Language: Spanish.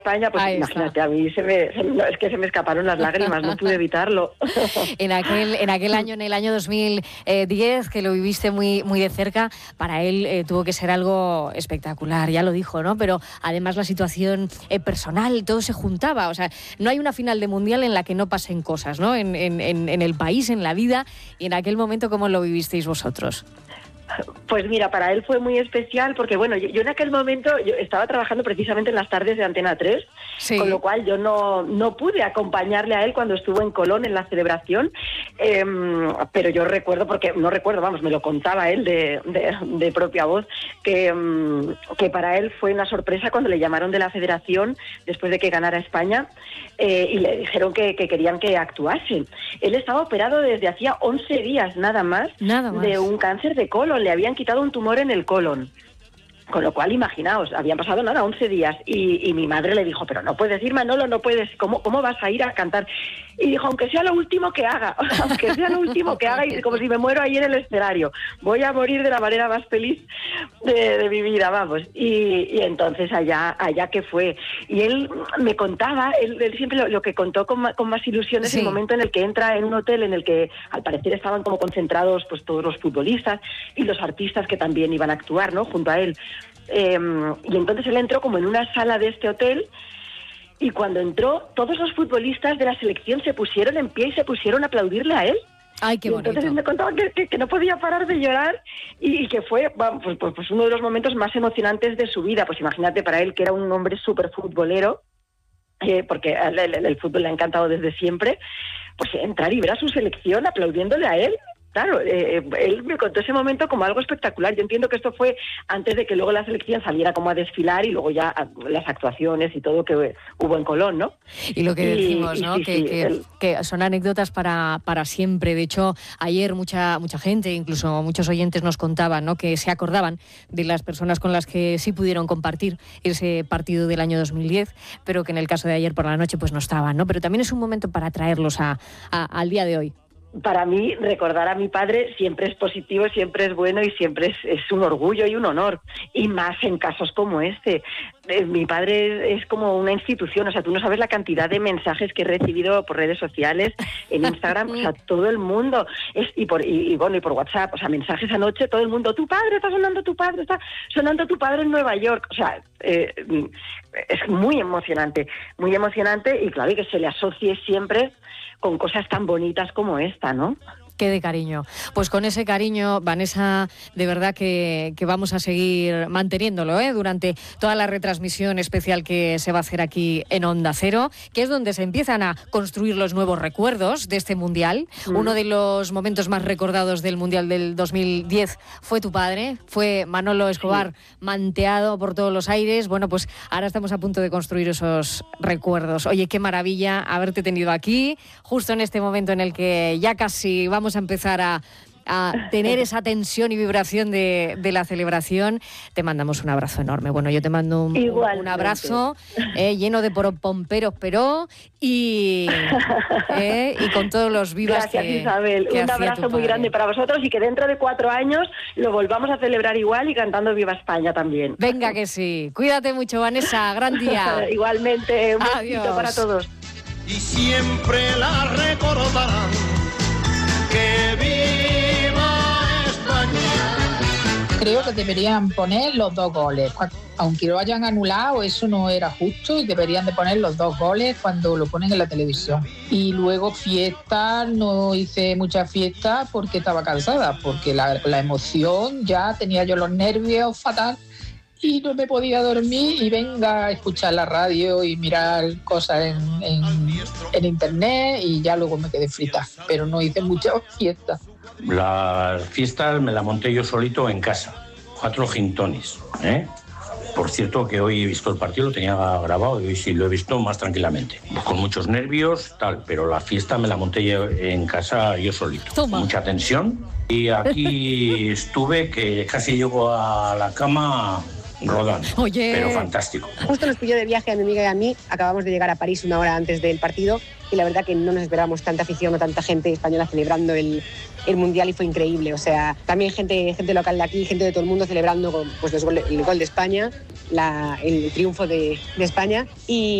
España, pues imagínate, a mí es que se me escaparon las lágrimas, no pude evitarlo. En aquel año, en el año 2010, que lo viviste muy, muy de cerca, para él tuvo que ser algo espectacular, ya lo dijo, ¿no? Pero además la situación personal, todo se juntaba, o sea, no hay una final de Mundial en la que no pasen cosas, ¿no? En el país, en la vida, y en aquel momento, ¿cómo lo vivisteis vosotros? Pues mira, para él fue muy especial porque, bueno, yo en aquel momento yo estaba trabajando precisamente en las tardes de Antena 3, sí. Con lo cual yo no pude acompañarle a él cuando estuvo en Colón en la celebración, pero yo recuerdo, me lo contaba él de propia voz, que para él fue una sorpresa cuando le llamaron de la Federación después de que ganara España y le dijeron que querían que actuase. Él estaba operado desde hacía 11 días nada más de un cáncer de colon. Le habían quitado un tumor en el colon. Con lo cual, imaginaos, habían pasado 11 días y mi madre le dijo, pero no puedes ir, Manolo, no puedes, ¿cómo vas a ir a cantar? Y dijo, aunque sea lo último que haga, y como si me muero ahí en el escenario, voy a morir de la manera más feliz de mi vida, vamos. Y entonces allá que fue. Y él me contaba, él siempre lo que contó con más ilusión es el momento en el que entra en un hotel en el que al parecer estaban como concentrados pues todos los futbolistas y los artistas que también iban a actuar, ¿no?, junto a él. Y entonces él entró como en una sala de este hotel y cuando entró todos los futbolistas de la selección se pusieron en pie y se pusieron a aplaudirle a él. Ay, qué bonito. Entonces él me contaba que no podía parar de llorar y que fue pues uno de los momentos más emocionantes de su vida. Pues imagínate, para él, que era un hombre súper futbolero, porque el fútbol le ha encantado desde siempre, pues entrar y ver a su selección aplaudiéndole a él. Claro, él me contó ese momento como algo espectacular. Yo entiendo que esto fue antes de que luego la selección saliera como a desfilar y luego ya las actuaciones y todo que hubo en Colón, ¿no? Y lo que decimos, ¿no? Que son anécdotas para siempre. De hecho, ayer mucha gente, incluso muchos oyentes nos contaban, ¿no?, que se acordaban de las personas con las que sí pudieron compartir ese partido del año 2010, pero que en el caso de ayer por la noche pues no estaban, ¿no? Pero también es un momento para traerlos al día de hoy. Para mí, recordar a mi padre siempre es positivo, siempre es bueno y siempre es un orgullo y un honor. Y más en casos como este. Mi padre es como una institución, o sea, tú no sabes la cantidad de mensajes que he recibido por redes sociales, en Instagram, o sea, todo el mundo, y por WhatsApp, o sea, mensajes anoche, todo el mundo, está sonando tu padre en Nueva York, o sea, es muy emocionante y claro, y que se le asocie siempre con cosas tan bonitas como esta, ¿no? Qué de cariño. Pues con ese cariño, Vanessa, de verdad que vamos a seguir manteniéndolo, durante toda la retransmisión especial que se va a hacer aquí en Onda Cero, que es donde se empiezan a construir los nuevos recuerdos de este Mundial. Uno de los momentos más recordados del Mundial del 2010 fue tu padre, fue Manolo Escobar, manteado por todos los aires. Bueno, pues ahora estamos a punto de construir esos recuerdos. Oye, qué maravilla haberte tenido aquí, justo en este momento en el que ya casi vamos a empezar a tener esa tensión y vibración de la celebración. Te mandamos un abrazo enorme. Bueno, yo te mando un abrazo lleno de pomperos, y con todos los vivas. Gracias, Isabel. Un abrazo muy grande para vosotros y que dentro de 4 años lo volvamos a celebrar igual y cantando Viva España también. Venga que sí. Cuídate mucho, Vanessa. Gran día. Igualmente. Un besito para todos. Y siempre la recordarán. ¡Que viva España! Creo que deberían poner los 2 goles. Aunque lo hayan anulado, eso no era justo y deberían de poner los 2 goles cuando lo ponen en la televisión. Y luego fiesta, no hice mucha fiesta porque estaba cansada, porque la emoción, ya tenía yo los nervios fatal y no me podía dormir y venga a escuchar la radio y mirar cosas en internet y ya luego me quedé frita, pero no hice mucha fiesta. Las fiestas me las monté yo solito en casa, 4 gin tonics, Por cierto que hoy he visto el partido, lo tenía grabado y hoy sí lo he visto más tranquilamente. Con muchos nervios, pero la fiesta me la monté yo en casa yo solito. Toma. Mucha tensión y aquí estuve que casi llego a la cama rodando. Oye. Pero fantástico. Justo nos pilló de viaje a mi amiga y a mí. Acabamos de llegar a París una hora antes del partido y la verdad que no nos esperábamos tanta afición o tanta gente española celebrando el Mundial y fue increíble. O sea, también gente local de aquí, gente de todo el mundo celebrando pues, el gol de España, el triunfo de España. Y